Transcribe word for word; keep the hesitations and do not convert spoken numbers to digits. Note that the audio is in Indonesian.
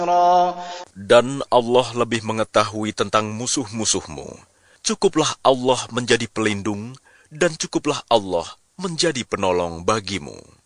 Dan Allah lebih mengetahui tentang musuh-musuhmu. Cukuplah Allah menjadi pelindung, dan cukuplah Allah menjadi penolong bagimu.